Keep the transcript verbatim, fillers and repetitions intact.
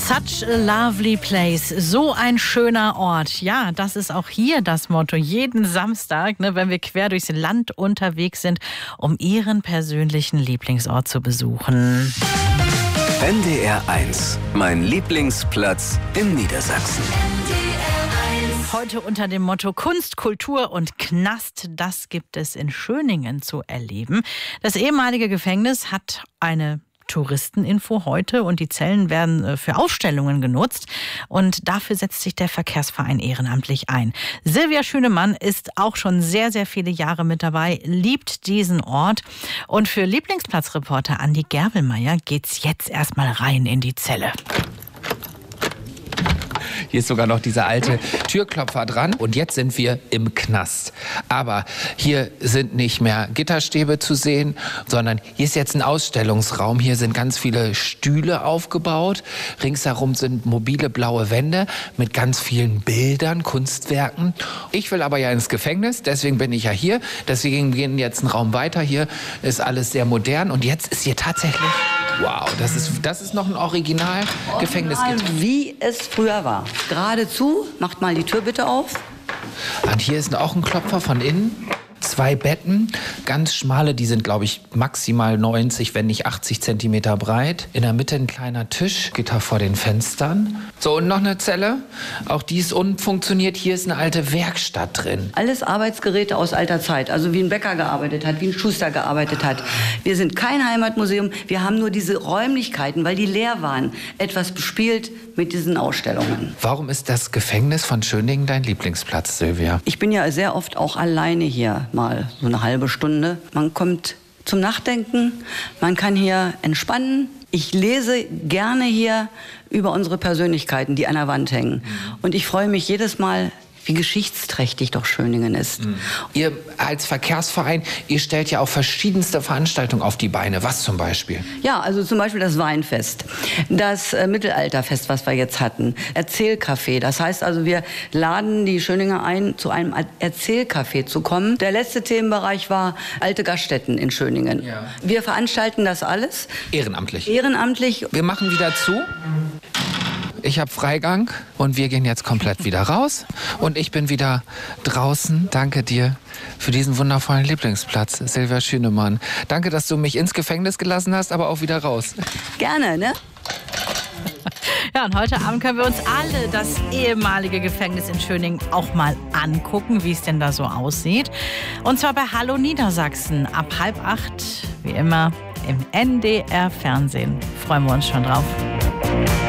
Such a lovely place. So ein schöner Ort. Ja, das ist auch hier das Motto. Jeden Samstag, ne, wenn wir quer durchs Land unterwegs sind, um Ihren persönlichen Lieblingsort zu besuchen. N D R eins. Mein Lieblingsplatz in Niedersachsen. Heute unter dem Motto Kunst, Kultur und Knast. Das gibt es in Schöningen zu erleben. Das ehemalige Gefängnis hat eine Touristeninfo heute und die Zellen werden für Ausstellungen genutzt und dafür setzt sich der Verkehrsverein ehrenamtlich ein. Silvia Schünemann ist auch schon sehr, sehr viele Jahre mit dabei, liebt diesen Ort und für Lieblingsplatzreporter Andi Gerbelmeier geht's jetzt erstmal rein in die Zelle. Hier ist sogar noch dieser alte Türklopfer dran. Und jetzt sind wir im Knast. Aber hier sind nicht mehr Gitterstäbe zu sehen, sondern hier ist jetzt ein Ausstellungsraum. Hier sind ganz viele Stühle aufgebaut. Ringsherum sind mobile blaue Wände mit ganz vielen Bildern, Kunstwerken. Ich will aber ja ins Gefängnis, deswegen bin ich ja hier. Deswegen gehen wir jetzt einen Raum weiter. Hier ist alles sehr modern. Und jetzt ist hier tatsächlich... Wow, das ist, das ist noch ein Original-Gefängnisgitter. Wie es früher war. Geradezu, macht mal die Tür bitte auf. Und hier ist auch ein Klopfer von innen. Zwei Betten, ganz schmale, die sind, glaube ich, maximal neunzig, wenn nicht achtzig Zentimeter breit. In der Mitte ein kleiner Tisch, Gitter vor den Fenstern. So, und noch eine Zelle. Auch die ist unfunktioniert. Hier ist eine alte Werkstatt drin. Alles Arbeitsgeräte aus alter Zeit. Also wie ein Bäcker gearbeitet hat, wie ein Schuster gearbeitet hat. Wir sind kein Heimatmuseum. Wir haben nur diese Räumlichkeiten, weil die leer waren, etwas bespielt mit diesen Ausstellungen. Warum ist das Gefängnis von Schöningen dein Lieblingsplatz, Silvia? Ich bin ja sehr oft auch alleine hier. Mal so eine halbe Stunde. Man kommt zum Nachdenken, man kann hier entspannen. Ich lese gerne hier über unsere Persönlichkeiten, die an der Wand hängen. Und ich freue mich jedes Mal, wie geschichtsträchtig doch Schöningen ist. Mhm. Ihr als Verkehrsverein, ihr stellt ja auch verschiedenste Veranstaltungen auf die Beine. Was zum Beispiel? Ja, also zum Beispiel das Weinfest, das äh, Mittelalterfest, was wir jetzt hatten, Erzählcafé. Das heißt also, wir laden die Schöninger ein, zu einem Erzählcafé zu kommen. Der letzte Themenbereich war alte Gaststätten in Schöningen. Ja. Wir veranstalten das alles. Ehrenamtlich. Ehrenamtlich. Wir machen wieder zu. Ich habe Freigang und wir gehen jetzt komplett wieder raus. Und ich bin wieder draußen. Danke dir für diesen wundervollen Lieblingsplatz, Silvia Schünemann. Danke, dass du mich ins Gefängnis gelassen hast, aber auch wieder raus. Gerne, ne? Ja, und heute Abend können wir uns alle das ehemalige Gefängnis in Schöningen auch mal angucken, wie es denn da so aussieht. Und zwar bei Hallo Niedersachsen ab halb acht, wie immer, im N D R Fernsehen. Freuen wir uns schon drauf.